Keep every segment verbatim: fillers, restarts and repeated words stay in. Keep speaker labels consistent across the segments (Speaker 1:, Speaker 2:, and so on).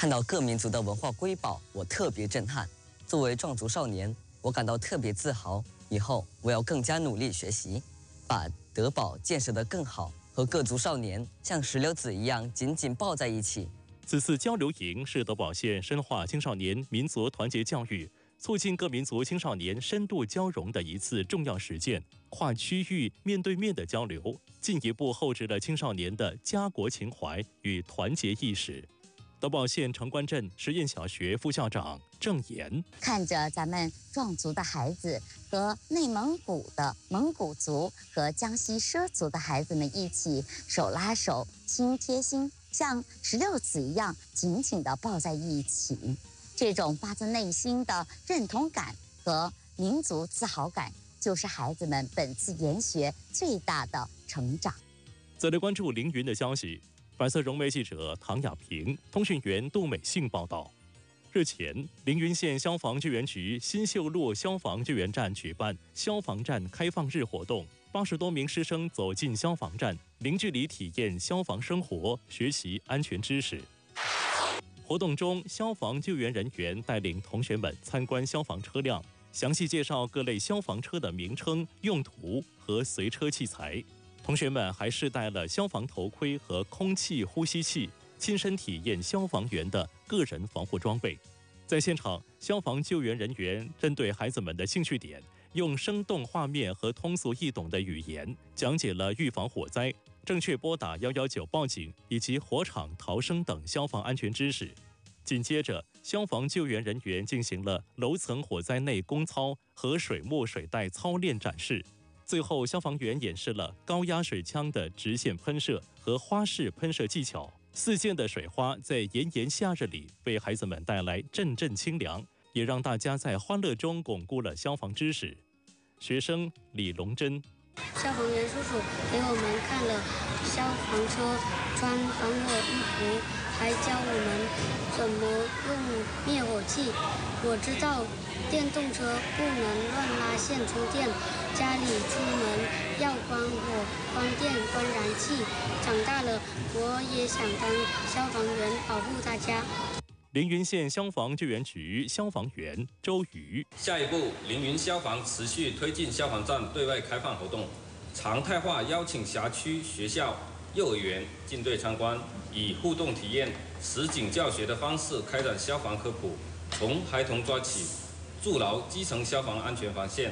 Speaker 1: 看到各民族的文化瑰宝，我特别震撼。作为壮族少年，我感到特别自豪。以后我要更加努力学习，把德宝建设得更好，和各族少年像石榴籽一样紧紧抱在一起。
Speaker 2: 此次交流营是德保县深化青少年民族团结教育，促进各民族青少年深度交融的一次重要实践，跨区域面对面的交流，进一步厚植了青少年的家国情怀与团结意识。德保县城关镇实验小学副校长郑岩
Speaker 3: 看着咱们壮族的孩子和内蒙古的蒙古族和江西畲族的孩子们一起手拉手、心贴心，像石榴籽一样紧紧地抱在一起，这种发自内心的认同感和民族自豪感，就是孩子们本次研学最大的成长。
Speaker 2: 再来关注凌云的消息。百色融媒记者唐雅平、通讯员杜美信报道，日前，凌云县消防救援局新秀路消防救援站举办消防站开放日活动，八十多名师生走进消防站，零距离体验消防生活，学习安全知识。活动中，消防救援人员带领同学们参观消防车辆，详细介绍各类消防车的名称、用途和随车器材。同学们还试戴了消防头盔和空气呼吸器，亲身体验消防员的个人防护装备。在现场，消防救援人员针对孩子们的兴趣点，用生动画面和通俗易懂的语言讲解了预防火灾、正确拨打一一九报警以及火场逃生等消防安全知识。紧接着，消防救援人员进行了楼层火灾内工操和水幕水带操练展示。最后，消防员演示了高压水枪的直线喷射和花式喷射技巧。四溅的水花在炎炎夏日里为孩子们带来阵阵清凉，也让大家在欢乐中巩固了消防知识。学生李龙珍：
Speaker 4: 消防员叔叔给我们看了消防车穿防火衣服，还教我们怎么用灭火器。我知道电动车不能乱拉线充电，家里出门要关火、关电、关燃气。长大了，我也想当消防员，保护大家。
Speaker 2: 凌云县消防救援局消防员周瑜：
Speaker 5: 下一步，凌云消防持续推进消防站对外开放活动，常态化邀请辖区学校、幼儿园进队参观，以互动体验、实景教学的方式开展消防科普，从孩童抓起，筑牢基层消防安全防线。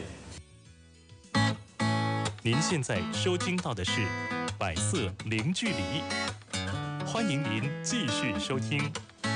Speaker 2: 您现在收听到的是百色零距离，欢迎您继续收听。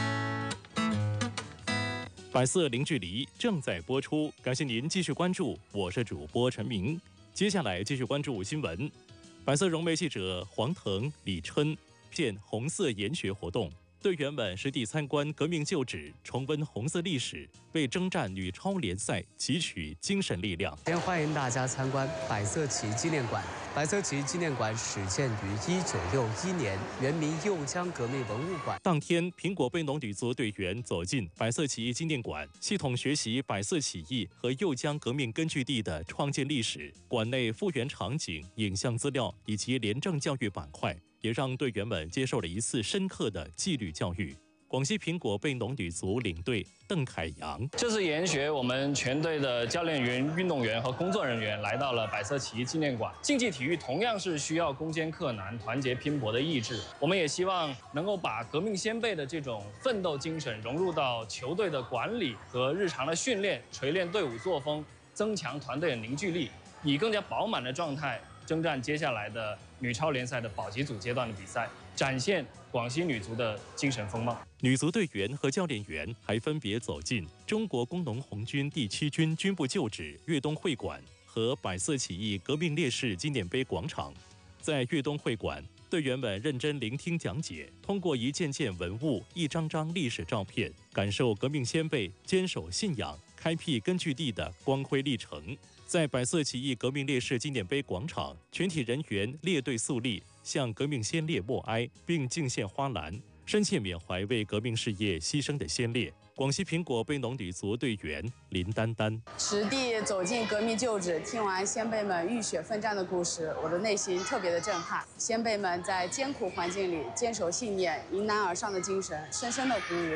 Speaker 2: 百色零距离正在播出，感谢您继续关注，我是主播陈明。接下来继续关注新闻。百色融媒记者黄腾、李琛现红色研学活动，队员们实地参观革命旧址，重温红色历史，为征战女超联赛汲取精神力量。
Speaker 6: 先欢迎大家参观百色旗纪念馆。百色旗纪念馆始建于一九六一年，原名右江革命文物馆。
Speaker 2: 当天，苹果杯农女足队员走进百色起义纪念馆，系统学习百色起义和右江革命根据地的创建历史。馆内复原场景、影像资料以及廉政教育板块，也让队员们接受了一次深刻的纪律教育。广西苹果杯农女足领队邓凯阳：
Speaker 7: 这次研学，我们全队的教练员、运动员和工作人员来到了百色起义纪念馆。竞技体育同样是需要攻坚克难、团结拼搏的意志。我们也希望能够把革命先辈的这种奋斗精神融入到球队的管理和日常的训练，锤炼队伍作风，增强团队的凝聚力，以更加饱满的状态征战接下来的女超联赛的保级组阶段的比赛，展现广西女足的精神风貌。
Speaker 2: 女足队员和教练员还分别走进中国工农红军第七军军部旧址粤东会馆和百色起义革命烈士纪念碑广场。在粤东会馆，队员们认真聆听讲解，通过一件件文物、一张张历史照片，感受革命先辈坚守信仰、开辟根据地的光辉历程。在百色起义革命烈士纪念碑广场，全体人员列队肃立，向革命先烈默哀，并敬献花篮，深切缅怀为革命事业牺牲的先烈。广西苹果杯农女足队员林丹丹：
Speaker 8: 实地走进革命旧址，听完先辈们浴血奋战的故事，我的内心特别的震撼。先辈们在艰苦环境里坚守信念、迎难而上的精神，深深的鼓舞